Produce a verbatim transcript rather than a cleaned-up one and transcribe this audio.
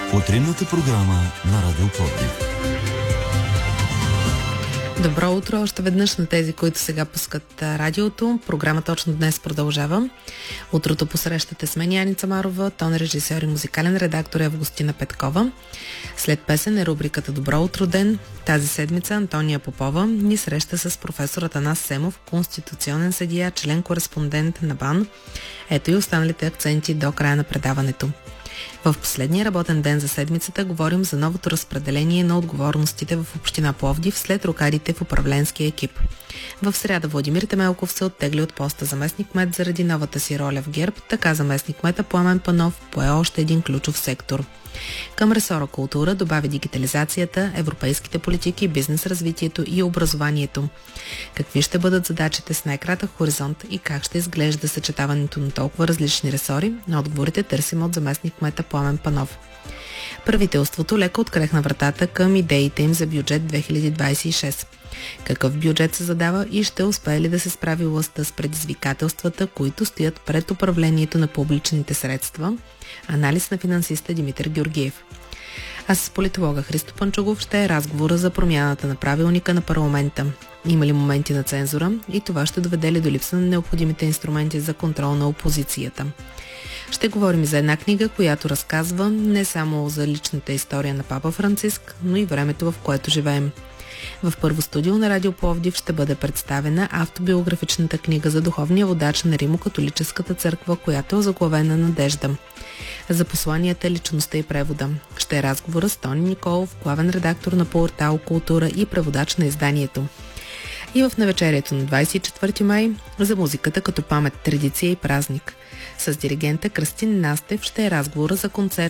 Утринната програма на Радио Пловдив. Добро утро още веднъж на тези, които сега пускат радиото. Програма точно днес продължава. Утрото посрещате с мен Яница Марова, тон режисьор и музикален редактор е Августина Петкова. След песен е рубриката Добро утро ден. Тази седмица Антония Попова ни среща с професор Атанас Семов, конституционен съдия, член-кореспондент на БАН. Ето и останалите акценти до края на предаването. В последния работен ден за седмицата говорим за новото разпределение на отговорностите в община Пловдив след рокадите в управленския екип. В сряда Владимир Темелков се оттегли от поста заместник-кмет заради новата си роля в ГЕРБ, така заместник-кмета Пламен Панов пое още един ключов сектор. Към ресора култура добави дигитализацията, европейските политики, бизнес развитието и образованието. Какви ще бъдат задачите с най-кратък хоризонт и как ще изглежда съчетаването на толкова различни ресори, на отговорите търсим от заместник-кмета Пламен Панов. Правителството леко открехна вратата към идеите им за бюджет две хиляди двадесет и шеста. Какъв бюджет се задава и ще успее ли да се справи властта с предизвикателствата, които стоят пред управлението на публичните средства? Анализ на финансиста Димитър Георгиев. А с политолога Христо Панчугов ще е разговора за промяната на правилника на парламента. Има ли моменти на цензура и това ще доведе ли до липса на необходимите инструменти за контрол на опозицията? Ще говорим за една книга, която разказва не само за личната история на папа Франциск, но и времето, в което живеем. В първо студио на Радио Пловдив ще бъде представена автобиографичната книга за духовния водач на Римо-католическата църква, която е заглавена Надежда. За посланията, личността и превода ще е разговора с Тони Николов, главен редактор на портал Култура и преводач на изданието. И в навечерието на двадесет и четвърти май за музиката като памет, традиция и празник. С диригента Кръстин Настев ще е разговора за концерт